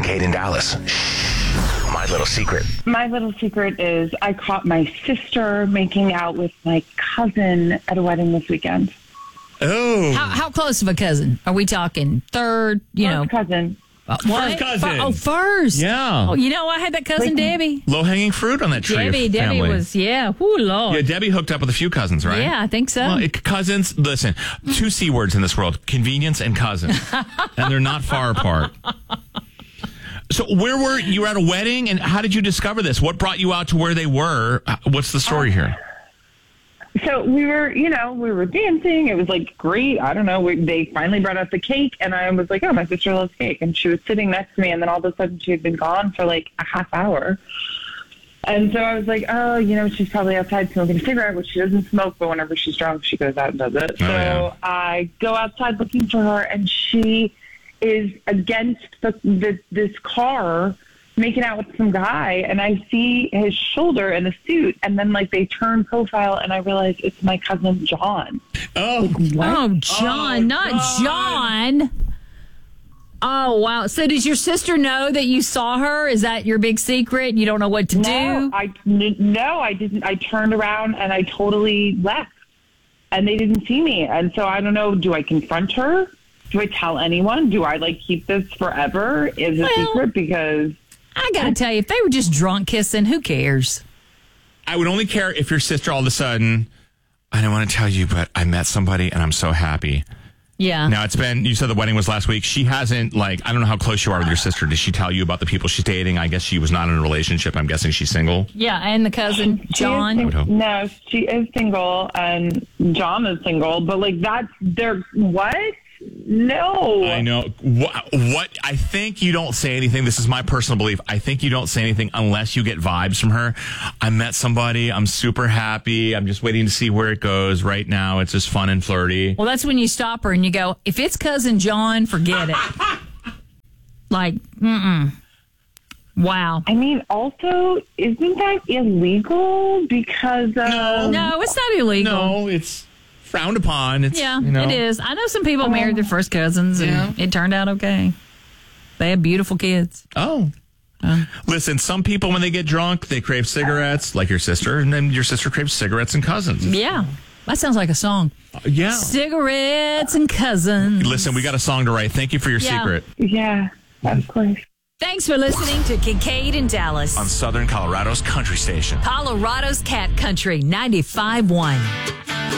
Kincaid in Dallas. My little secret. My little secret is I caught my sister making out with my cousin at a wedding this weekend. Oh. How close of a cousin? Are we talking third, First cousin. What? First cousin. First. Yeah. Oh, I had that cousin Debbie. Low-hanging fruit on that tree of Debbie family. was, Ooh, Lord. Yeah, Debbie hooked up with a few cousins, right? Yeah, I think so. Well, cousins, listen, two C words in this world, convenience and cousin. And they're not far apart. So where were you? Were at a wedding, and how did you discover this? What brought you out to where they were? What's the story here? So we were dancing. It was like great. I don't know. They finally brought out the cake, and I was like, oh, my sister loves cake. And she was sitting next to me, and then all of a sudden she had been gone for like a half hour. And so I was like, oh, she's probably outside smoking a cigarette, which she doesn't smoke, but whenever she's drunk, she goes out and does it. I go outside looking for her, and she is against this car making out with some guy, and I see his shoulder in the suit, and then they turn profile, and I realize it's my cousin John. Oh, John, not John. Oh, wow. So does your sister know that you saw her? Is that your big secret? You don't know what to do? No, I didn't. I turned around and I totally left, and they didn't see me. And so I don't know. Do I confront her? Do I tell anyone? Do I keep this forever? Is it a secret? Because I got to tell you, if they were just drunk kissing, who cares? I would only care if your sister all of a sudden, I don't want to tell you, but I met somebody and I'm so happy. Yeah. Now you said the wedding was last week. She hasn't, I don't know how close you are with your sister. Did she tell you about the people she's dating? I guess she was not in a relationship. I'm guessing she's single. Yeah. And the cousin, John. No, she is single and John is single, but what? No. I know. What? I think you don't say anything. This is my personal belief. I think you don't say anything unless you get vibes from her. I met somebody. I'm super happy. I'm just waiting to see where it goes. Right now, it's just fun and flirty. Well, that's when you stop her and you go, if it's cousin John, forget it. Wow. I mean, also, isn't that illegal? Because no, it's not illegal. No, it's frowned upon. It's, it is. I know some people married their first cousins, and it turned out okay. They have beautiful kids. Oh. Listen, some people, when they get drunk, they crave cigarettes, like your sister, and then your sister craves cigarettes and cousins. Yeah. That sounds like a song. Yeah. Cigarettes and cousins. Listen, we got a song to write. Thank you for your secret. Yeah, of course. Thanks for listening to Kincaid in Dallas. On Southern Colorado's country station. Colorado's Cat Country 95.1.